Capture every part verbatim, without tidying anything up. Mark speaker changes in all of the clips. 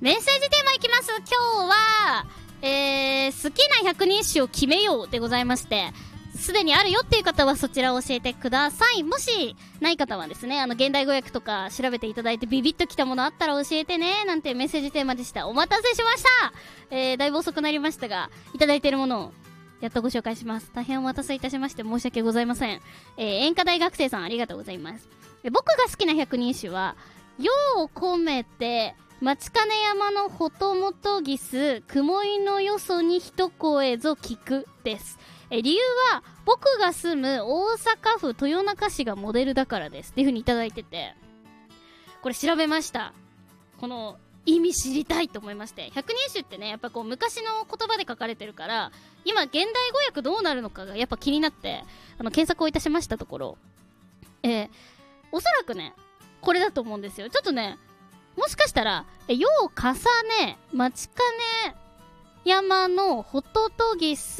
Speaker 1: メッセージテーマいきます。今日は、えー、好きな百人一首を決めようでございまして、すでにあるよっていう方はそちらを教えてください。もしない方はですね、あの現代語訳とか調べていただいてビビッときたものあったら教えてねなんてメッセージテーマでした。お待たせしました。えー、だいぶ遅くなりましたが、いただいているものをやっとご紹介します。大変お待たせいたしまして申し訳ございません。えー、演歌大学生さんありがとうございます。え僕が好きな百人一首は、世を込めて待金山のほともとぎす雲井のよそに一声ぞ聞くです。え理由は僕が住む大阪府豊中市がモデルだからですっていう風にいただいてて、これ調べました。この意味知りたいと思いまして、百人一首ってね、やっぱこう昔の言葉で書かれてるから、今現代語訳どうなるのかがやっぱ気になって、あの検索をいたしましたところ、えー、おそらくねこれだと思うんですよ。ちょっとね、もしかしたら世を重ね待金山のほととぎす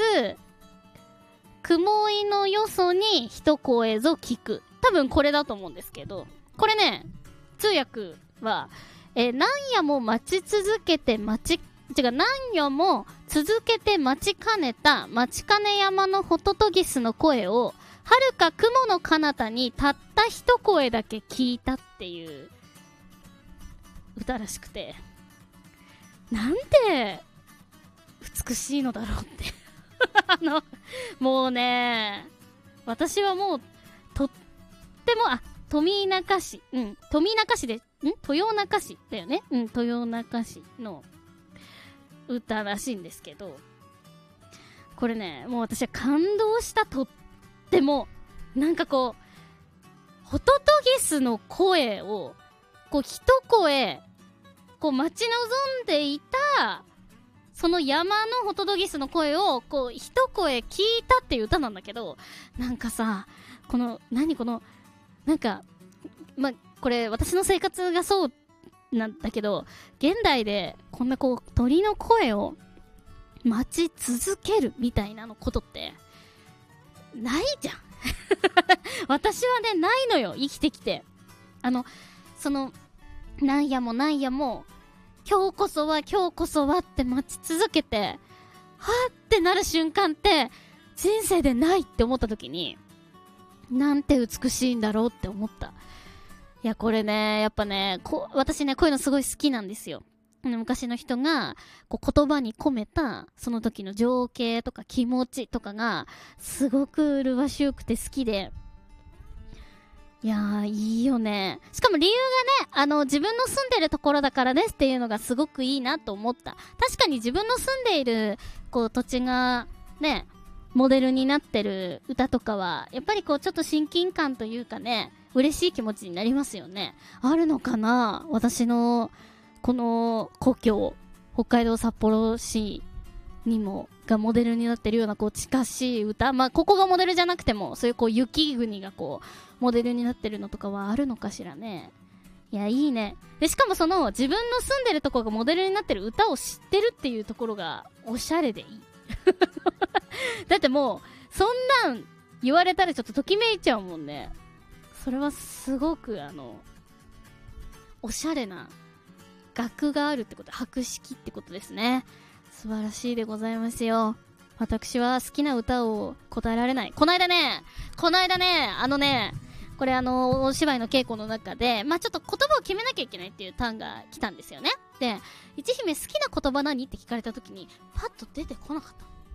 Speaker 1: 雲井のよそに一声ぞ聞く、多分これだと思うんですけど、これね通訳は、えー、何夜も待ち続けて待ち違う何夜も続けて待ちかねた待金山のほととぎすの声を遥か雲の彼方にたった一声だけ聞いたっていう歌らしくて、なんて美しいのだろうってあのもうね、私はもうとってもあ富中市、うん富中市でん豊中市だよね、うん豊中市の歌らしいんですけど、これねもう私は感動した。とってもなんかこうホトトギスの声をこう一声こう待ち望んでいたその山のホトトギスの声をこう一声聞いたっていう歌なんだけど、なんかさこの何このなんかまこれ私の生活がそうなんだけど、現代でこんなこう鳥の声を待ち続けるみたいなのことってないじゃん私はねないのよ、生きてきて。あのその何夜も何夜も今日こそは今日こそはって待ち続けてはーってなる瞬間って人生でないって思った時に、なんて美しいんだろうって思った。いやこれねやっぱねこ私ねこういうのすごい好きなんですよ。昔の人がこう言葉に込めたその時の情景とか気持ちとかがすごく麗しくて好きで、いやーいいよね。しかも理由がね、あの自分の住んでるところだからですっていうのがすごくいいなと思った。確かに自分の住んでいるこう土地がねモデルになってる歌とかはやっぱりこうちょっと親近感というかね、嬉しい気持ちになりますよね。あるのかな、私のこの故郷北海道札幌市にもがモデルになってるようなこう近しい歌、まあここがモデルじゃなくてもそういうこう雪国がこうモデルになってるのとかはあるのかしらね。いやいいね。でしかもその自分の住んでるところがモデルになってる歌を知ってるっていうところがおしゃれでいいだってもうそんなん言われたらちょっとときめいちゃうもんね。それはすごくあのおしゃれな楽があるってこと、博識ってことですね。素晴らしいでございますよ。私は好きな歌を答えられない。こないだねこないだねあのねこれあのお芝居の稽古の中でまあちょっと言葉を決めなきゃいけないっていうターンが来たんですよね。で一姫好きな言葉何って聞かれた時にパッと出てこなか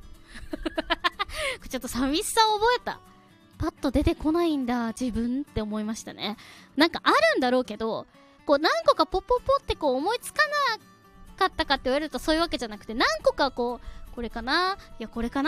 Speaker 1: ったちょっと寂しさを覚えた。パッと出てこないんだ自分って思いましたね。なんかあるんだろうけどこう何個かポッポッポってこう思いつかなかったかって言われるとそういうわけじゃなくて、何個かこうこれかないやこれかな